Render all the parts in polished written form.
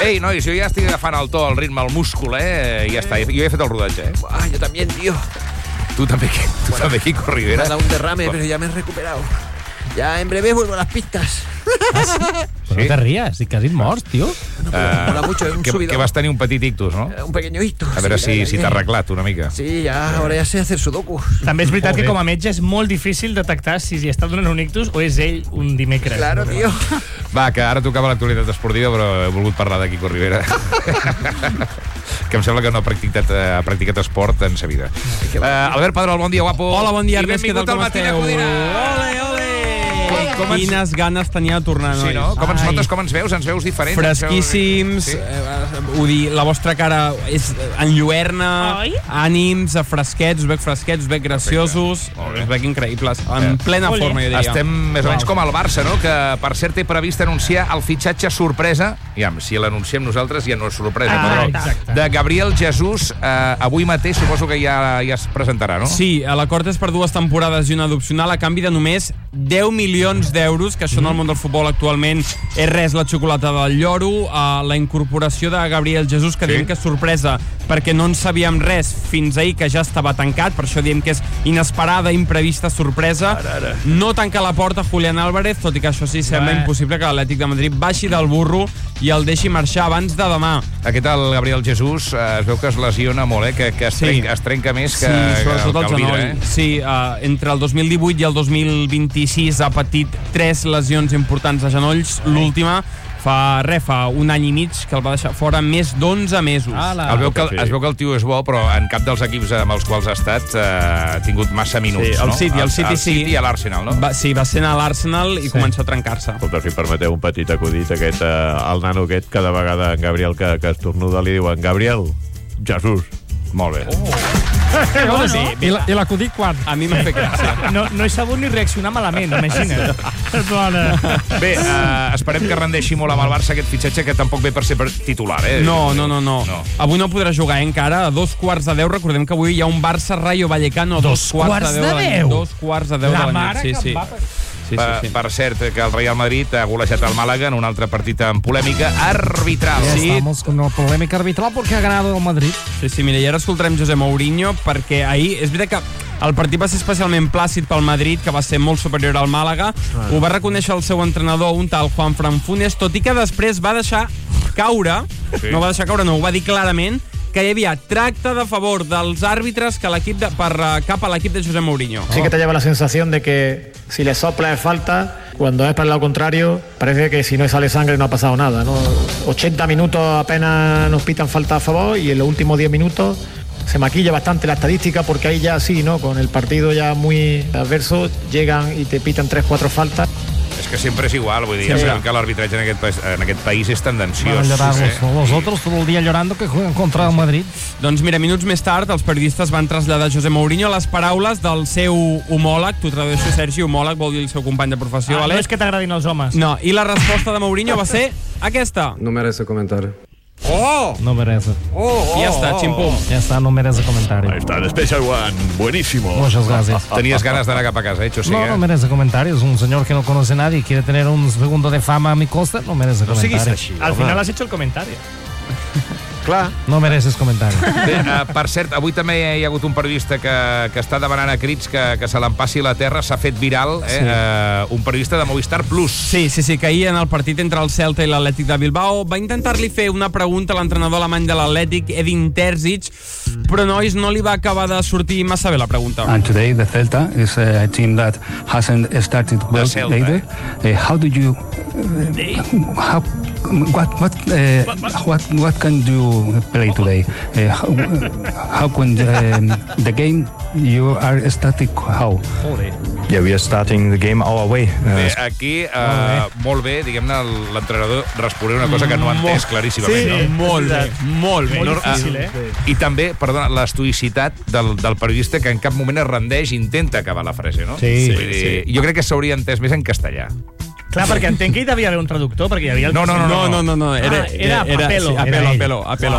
Ei, nois, jo ja estic agafant el to, el ritme, el múscul, Ja està, jo he fet el rodatge, Yo también, tío. Tu també, Kiko Rivera. Me ha dado un derrame, pero ya me he recuperado. Ya en breve vuelvo a las pistas. Però no te ries, i quasi morts, tio. Mola mucho, un subidón. Que vas tenir un petit ictus, no? Un pequeño ictus. A veure si t'ha arreglat una mica. Sí, ya, ahora ya sé hacer sudoku. També és veritat que com a metge és molt difícil detectar si està donant un ictus o és ell un dimecres. Claro, tío. Va, que ara tocava l'actualitat esportiva, però he volgut parlar de Kiko Rivera. Que em sembla que no ha practicat esport en sa vida. Albert Pedrol, bon dia, guapo. Hola, bon dia, Ernest, què tal, com esteu? Ole, ole! Quines ganes tenia de tornar, nois. Sí, no? Com ens notes, com ens veus? Ens veus diferents? Fresquíssims, vull dir, la vostra cara és enlluerna, ànims, fresquets, us veig graciosos, us veig increïbles, en plena forma, jo diria. Estem més o menys com el Barça, no? Que, per cert, té previst anunciar el fitxatge sorpresa, si l'anunciem nosaltres ja no és sorpresa, però de Gabriel Jesús, avui mateix suposo que ja es presentarà, no? Sí, l'acord és per 2 temporades i una adopcional a canvi de només 10 milions d'euros, que això en el món del futbol actualment és res, la xocolata del lloro, la incorporació de Gabriel Jesús, que diem que és sorpresa, perquè no en sabíem res fins ahir, que ja estava tancat, per això diem que és inesperada, imprevista, sorpresa. No tanca la porta Julián Álvarez, tot i que això sí, sembla impossible que l'Atlètic de Madrid baixi del burro i el deixi marxar abans de demà. Aquest el Gabriel Jesús es veu que es lesiona molt, que es trenca més que sobretot el vidre. genoll. Sí, entre el 2018 i el 2026 ha patit 3 lesions importants de genolls. L'última fa un any i mig que el va deixar fora més d'11 mesos. Es veu que el tio és bo, però en cap dels equips amb els quals ha estat ha tingut massa minuts. Sí, el City sí. I l'Arsenal, no? Va ser a l'Arsenal i comença a trencar-se. Escolta, si em permeteu un petit acudit, el nano aquest, cada vegada en Gabriel que estornuda li diuen Gabriel Jesús. Molt bé. I l'acudit quan? A mi m'ha fet gràcia. No he sabut ni reaccionar malament, imagina't. Bé, esperem que rendeixi molt amb el Barça aquest fitxatge, que tampoc ve per ser titular, No. Avui no podrà jugar encara, a 2:15. Recordem que avui hi ha un Barça-Rayo Vallecano a 2:10. 2:10 de la nit. Sí. Per cert, que el Real Madrid ha golejat el Màlaga en un altre partit amb polèmica arbitral. Estamos con una polémica arbitral porque ha ganado el Madrid. Sí, mira, i ara escoltarem José Mourinho, perquè ahir, és veritat que el partit va ser especialment plàcid pel Madrid, que va ser molt superior al Màlaga. Ho va reconèixer el seu entrenador, un tal Juanfran Funes, tot i que després va deixar caure, no ho va dir clarament, que hi havia tracte de favor dels àrbitres cap a l'equip de José Mourinho. Sí que te lleva la sensación de que si le sopla es falta, cuando es para el lado contrario, parece que si no sale sangre no ha pasado nada, ¿no? 80 minutos apenas nos pitan falta a favor y en los últimos 10 minutos se maquilla bastante la estadística, porque ahí ya sí, ¿no? Con el partido ya muy adverso, llegan y te pitan 3-4 faltas. És que sempre és igual, vull dir, sabem que l'arbitratge en aquest país és tendenciós. Los otros todo el día llorando que juegan contra el Madrid. Doncs mira, minuts més tard, els periodistes van traslladar a José Mourinho les paraules del seu homòleg, t'ho tradueixo, Sergi, homòleg vol dir el seu company de professió, No és que t'agradin els homes. No, i la resposta de Mourinho va ser aquesta. No merece comentario. No merece. Y ya está, chimpum. Ya está, no merece comentario. Ahí está, el Special One, buenísimo. Muchas gracias. Tenies ganes d'anar cap a casa, hecho, sí, No merece comentarios. Un señor que no conoce a nadie y quiere tener un segundo de fama a mi costa, no merece comentarios. Al final has hecho el comentario. Clar. No mereces comentari. Bé, per cert, avui també hi ha hagut un periodista que està demanant a crits que se l'empassi la terra, s'ha fet viral, un periodista de Movistar Plus. Sí, que ahir en el partit entre el Celta i l'Atlètic de Bilbao va intentar-li fer una pregunta a l'entrenador alemany de l'Atlètic, Edin Terzic, però nois, no li va acabar de sortir massa bé la pregunta. And today the Celta is a team that hasn't started well either. How do you what can you play today? How can the game you are static? How? Yeah, we are starting the game our way. Bé, aquí, molt bé, diguem-ne, l'entrenador responent una cosa que no ha entès claríssimament. Sí, molt bé. Molt difícil, I també, perdona, l'estoïcitat del periodista, que en cap moment es rendeix i intenta acabar la frase, no? Sí. Jo crec que s'hauria entès més en castellà. Clar, perquè entenc que hi devia haver un traductor, perquè hi havia... No, era a pelo.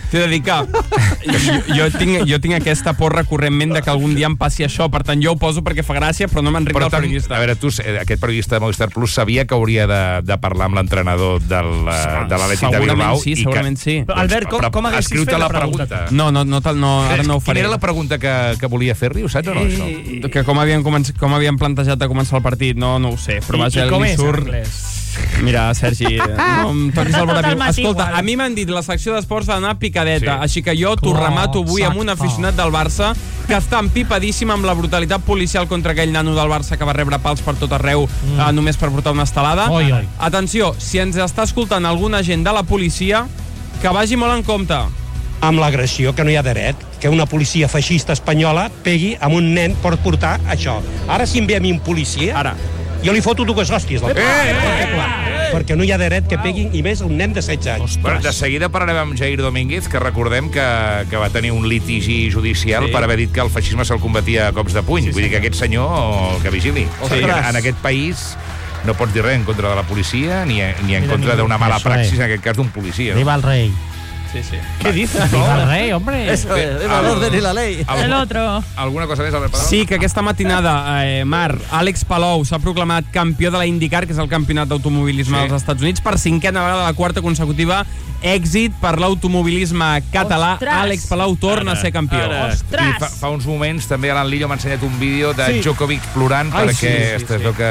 T'he de dir que jo tinc aquesta por recurrentment de que algun dia em passi això, per tant jo ho poso perquè fa gràcia, però no m'enric del periodista. A veure, aquest periodista de Movistar Plus sabia que hauria de parlar amb l'entrenador de l'Atlètic de Bilbao. Segurament sí. Albert, com haguessis fet la pregunta? No, ara no ho faré. Quina era la pregunta que volia fer-li, ho saps o no, això? Que com havien plantejat de començar el partit, no ho sé. Però I com és en anglès? Mira, Sergi, no em toquis el vora viu. Escolta, a mi m'han dit la secció d'esports ha d'anar picadeta, així que jo t'ho remato avui amb un aficionat del Barça que està empipadíssim amb la brutalitat policial contra aquell nano del Barça que va rebre pals per tot arreu només per portar una estelada. Atenció, si ens està escoltant algun agent de la policia, que vagi molt en compte. Amb l'agressió, que no hi ha dret, que una policia feixista espanyola pegui amb un nen per portar això. Ara, si em ve a mi un policia, jo li foto dues hòsties. Perquè no hi ha dret que peguin, i més un nen de 16 anys. Bueno, de seguida parlarem amb Jair Domínguez, que recordem que va tenir un litigi judicial per haver dit que el feixisme se'l combatia a cops de puny. Vull dir que aquest senyor, que vigili. En aquest país no pots dir res en contra de la policia ni en contra d'una mala praxis, en aquest cas d'un policia. Viva el rei. Sí. ¿Qué dices? Viva el rei, hombre. Viva l'orden i la ley. El otro. Alguna cosa més, Albert Padrón? Sí, que aquesta matinada, Marc, Àlex Palou s'ha proclamat campió de la IndyCar, que és el campionat d'automobilisme dels Estats Units, per 5a vegada, la 4a consecutiva. Èxit per l'automobilisme català. Àlex Palou torna a ser campió. I fa uns moments també Alan Lillo m'ha ensenyat un vídeo de Djokovic plorant perquè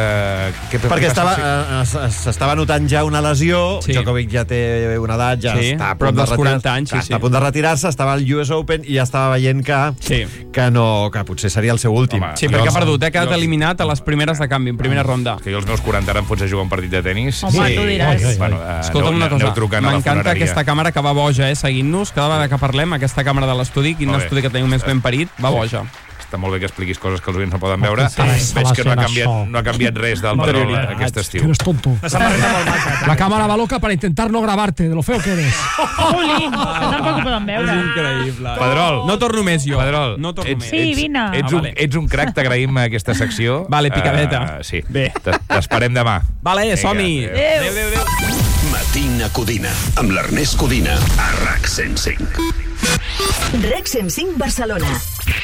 s'estava notant ja una lesió. Djokovic ja té una edat, ja està a punt de 40 anys, està a punt de retirar-se, estava al US Open i ja estava veient que potser seria el seu últim. Sí, perquè ha perdut, ha quedat eliminat a les primeres de canvi, en primera ronda. Que jo als meus 40 ara em fots a jugar un partit de tenis. Home, tu diràs. Escolta'm una cosa, m'encanta aquesta càmera que va boja, seguint-nos, cada vegada que parlem, aquesta càmera de l'estudi, quin estudi que teniu més ben parit, va boja. Està molt bé que expliquis coses que els oients no poden veure. Veig que no ha canviat res del Padrón aquest estiu. Eres tonto. La cámara va loca para intentar no grabarte, de lo feo que eres. Jolín, que tampoc ho poden veure. És increïble. Padrol. No torno més jo. Padrol. No torno més. Sí, vine. Ets un crac, t'agraïm aquesta secció. Vale, picadeta. Sí. Bé. T'esperem demà. Vale, som-hi. Adéu. Matina Codina, amb l'Ernest Codina, a RAC 105. RAC 105 Barcelona.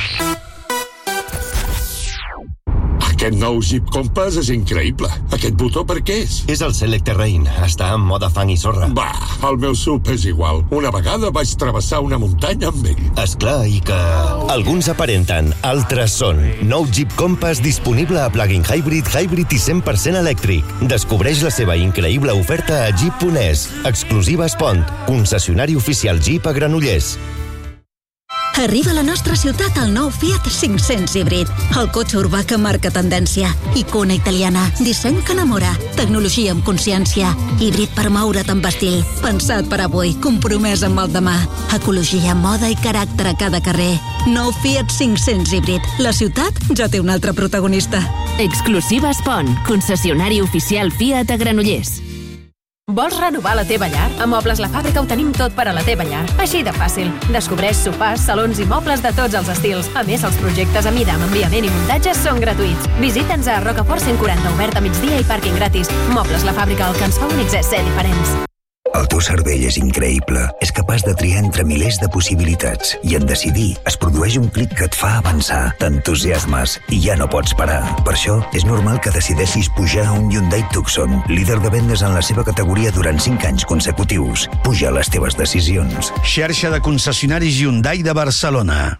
Aquest nou Jeep Compass és increïble. Aquest botó per què és? És el Select Terrain. Està en mode fang i sorra. Va, el meu SUV és igual. Una vegada vaig travessar una muntanya amb ell. Esclar, i que... Alguns aparenten, altres són. Nou Jeep Compass disponible a plug-in hybrid i 100% elèctric. Descobreix la seva increïble oferta a Jeep.es. Exclusiva Espont. Concessionari oficial Jeep a Granollers. Arriba a la nostra ciutat el nou Fiat 500 híbrid. El cotxe urbà que marca tendència. Icona italiana. Disseny que enamora. Tecnologia amb consciència. Híbrid per moure't amb estil. Pensat per avui. Compromès amb el demà. Ecologia, moda i caràcter a cada carrer. Nou Fiat 500 híbrid. La ciutat ja té un altre protagonista. Exclusiva Espont. Concessionari oficial Fiat a Granollers. Vols renovar la teva llar? A Mobles La Fàbrica ho tenim tot per a la teva llar. Així de fàcil. Descobreix sofàs, salons i mobles de tots els estils. A més, els projectes a mida amb enviament i muntatges són gratuïts. Visita'ns a Rocafort 140, obert a migdia i pàrquing gratis. Mobles La Fàbrica, el que ens fa únics és ser diferents. El teu cervell és increïble. És capaç de triar entre milers de possibilitats. I en decidir es produeix un clic que et fa avançar. T'entusiasmes i ja no pots parar. Per això, és normal que decideixis pujar a un Hyundai Tucson, líder de vendes en la seva categoria durant 5 anys consecutius. Puja les teves decisions. Xarxa de concessionaris Hyundai de Barcelona.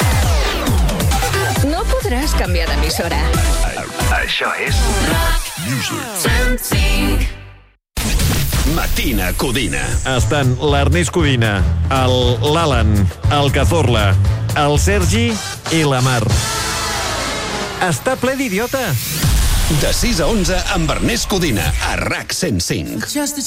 No podràs canviar d'emissora. Això és RAC Music. Matina Codina. Estan l'Ernest Codina, l'Alan, el Cazorla, el Sergi i la Mar. Està ple d'idiota. De 6 a 11 amb Ernest Codina a RAC 105.